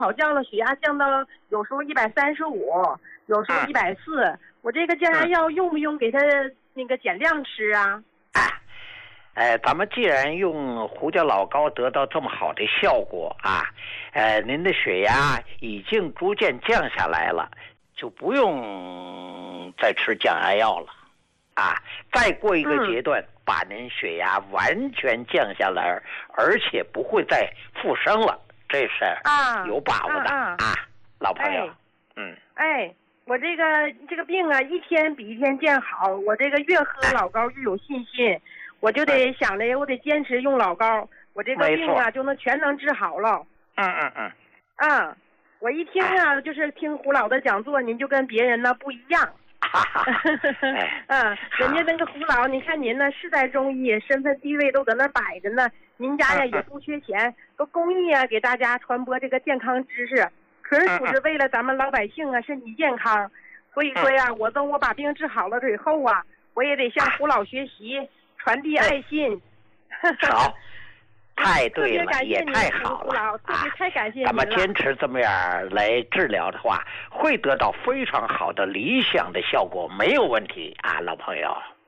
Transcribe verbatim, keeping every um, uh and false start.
跑降了，血压降到有时候一百三十五，有时候一百四。我这个降压药用不用给他那个减量吃啊？ 哎，咱们既然用胡椒老膏得到这么好的效果啊，呃，您的血压已经逐渐降下来了，就不用再吃降压药了，啊，再过一个阶段，嗯、把您血压完全降下来，而且不会再复升了，这是有把握的 啊, 啊, 啊，老朋友， 哎、 嗯， 哎。我这个这个病啊，一天比一天见好。我这个越喝老膏越有信心，我就得想着我得坚持用老膏，我这个病啊就能全能治好了。 嗯嗯嗯。 啊，我一听啊，就是听胡老的讲座，您就跟别人呢不一样。嗯，人家那个胡老，你看您呢世代中医，身份地位都搁那摆着呢，您家呀也不缺钱，都公益啊，给大家传播这个健康知识。纯属是为了咱们老百姓啊身体健康，所以说呀，我等我把病治好了以后啊，我也得向胡老学习，传递爱心。 好，太对了，也太好了啊！特别太感谢您了。 咱们坚持这么样来治疗的话，会得到非常好的理想的效果，没有问题啊，老朋友。